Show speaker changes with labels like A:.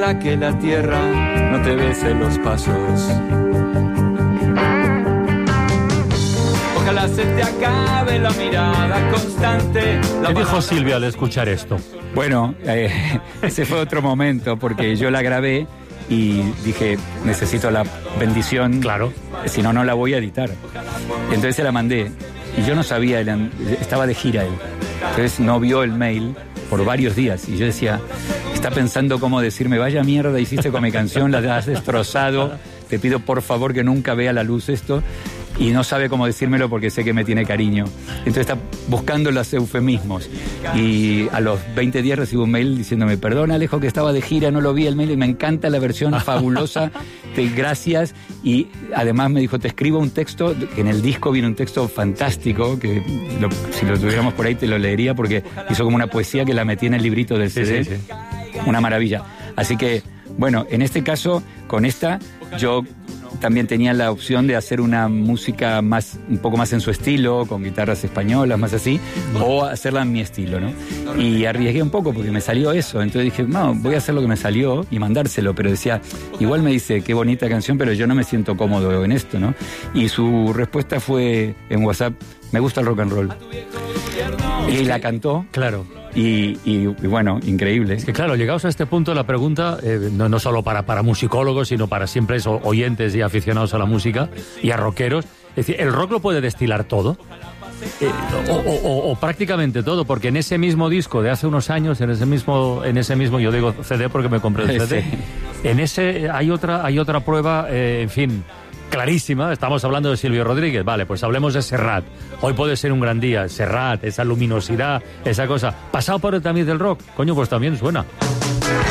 A: Ojalá que la tierra no te bese los pasos. Ojalá se te acabe la mirada constante.
B: ¿Qué dijo Silvia al escuchar esto?
C: Bueno, ese fue otro momento, porque yo la grabé y dije, necesito la bendición,
B: claro,
C: si no, no la voy a editar. Entonces se la mandé, y yo no sabía, estaba de gira él, entonces no vio el mail por varios días, y yo decía, está pensando cómo decirme, vaya mierda hiciste con mi canción, la has destrozado, te pido por favor que nunca vea la luz esto. Y no sabe cómo decírmelo porque sé que me tiene cariño. Entonces está buscando los eufemismos. Y a los 20 días recibo un mail diciéndome, perdona Alejo que estaba de gira, no lo vi el mail y me encanta la versión fabulosa, gracias. Y además me dijo, te escribo un texto, que en el disco viene un texto fantástico, que si lo tuviéramos por ahí te lo leería porque hizo como una poesía que la metí en el librito del CD. Sí. Una maravilla. Así que, bueno, en este caso, con esta, yo también tenía la opción de hacer una música un poco más en su estilo, con guitarras españolas, más así, o hacerla en mi estilo, ¿no? Y arriesgué un poco porque me salió eso, entonces dije, no, voy a hacer lo que me salió y mandárselo, pero decía, igual me dice, qué bonita canción, pero yo no me siento cómodo en esto, ¿no? Y su respuesta fue en WhatsApp, me gusta el rock and roll. Y la cantó.
B: Claro.
C: Y bueno, increíble.
B: Es que claro, llegados a este punto la pregunta, no solo para musicólogos, sino para siempre oyentes y aficionados a la música y a rockeros, es decir, ¿el rock lo puede destilar todo? O prácticamente todo, porque en ese mismo disco de hace unos años, en ese mismo, yo digo CD porque me compré el CD, sí. En ese hay otra prueba, en fin, clarísima. Estamos hablando de Silvio Rodríguez, vale, pues hablemos de Serrat. Hoy puede ser un gran día, Serrat, esa luminosidad, esa cosa, pasado por el tamiz del rock, coño, pues también suena.